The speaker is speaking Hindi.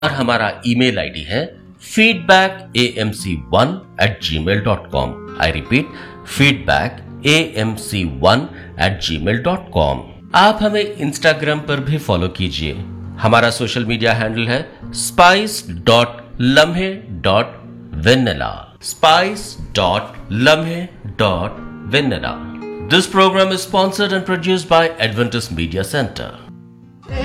और हमारा ईमेल आईडी है feedbackamc1@gmail.com। I repeat, feedbackamc1@gmail.com। आप हमें इंस्टाग्राम पर भी फॉलो कीजिए। हमारा सोशल मीडिया हैंडल है spice.lamhe.vanilla। spice.lamhe.vanilla। This program is sponsored and produced by Adventist Media Center.